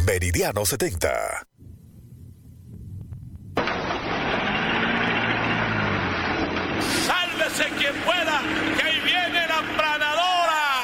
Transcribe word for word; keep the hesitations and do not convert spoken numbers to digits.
Meridiano setenta. Sálvese quien pueda, que ahí viene la planadora.